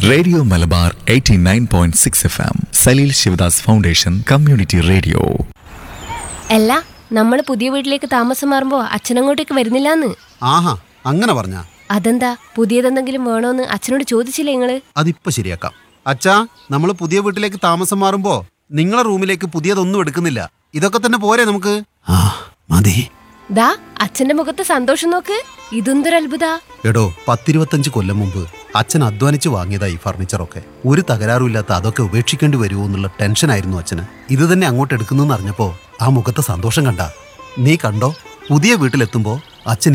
Radio Malabar 89.6 FM Saleel Sivadas foundation community radio. അല്ല, നമ്മൾ പുതിയ വീട്ടിലേക്ക് താമസം മാറുമ്പോ അച്ഛനങ്ങോട്ടേക്ക് വരുന്നില്ലാന്ന്. ആഹാ, അങ്ങനെ പറഞ്ഞാ? അതെന്താ, പുതിയതെന്തെങ്കിലും വേണോന്ന് അച്ഛനോട് ചോദിച്ചില്ലേ നിങ്ങള്? അതിപ്പോ ശരിയാക്കാം. അച്ഛാ, നമ്മൾ പുതിയ വീട്ടിലേക്ക് താമസം മാറുമ്പോ നിങ്ങളെ റൂമിലേക്ക് പുതിയതൊന്നും എടുക്കുന്നില്ല. ഇതൊക്കെ തന്നെ പോരെ നമുക്ക്? ആ മതി. ദാ അച്ഛന്റെ മുഖത്ത് സന്തോഷം നോക്ക്. ഇതെന്തൊരു അത്ഭുത. എടോ, 10-25 കൊല്ലം മുമ്പ് അച്ഛൻ അധ്വാനിച്ച് വാങ്ങിയതാ ഈ ഫർണിച്ചറൊക്കെ. ഒരു തകരാറുമില്ലാത്ത അതൊക്കെ ഉപേക്ഷിക്കേണ്ടി വരുമോ എന്നുള്ള ടെൻഷനായിരുന്നു അച്ഛന്. ഇത് തന്നെ അങ്ങോട്ട് എടുക്കുന്നെന്ന് അറിഞ്ഞപ്പോ ആ മുഖത്തെ സന്തോഷം കണ്ട. നീ കണ്ടോ, പുതിയ വീട്ടിലെത്തുമ്പോ അച്ഛൻ